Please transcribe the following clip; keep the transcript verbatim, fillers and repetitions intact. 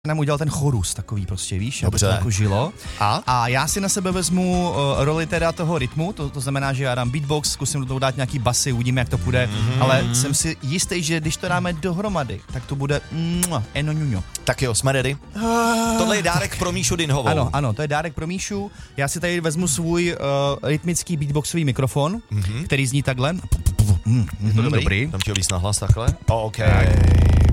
nám udělal ten chorus takový prostě, víš, Dobře. aby to jako žilo. A? A já si na sebe vezmu uh, roli teda toho rytmu, to, to znamená, že já dám beatbox, zkusím do toho dát nějaký basy, uvidíme, jak to půjde, mm. ale jsem si jistý, že když to dáme dohromady, tak to bude mm, eno ňuňo. Tak jo, jsme ready. Uh, Tohle je dárek tak. pro Míšu Dinhovou. Ano, ano, to je dárek pro Míšu. Já si tady vezmu svůj uh, rytmický beatboxový mikrofon, mm-hmm. který zní takhle. Je to dobrý? dobrý. Tam chtěl víc nahlas takhle. Oh, OK.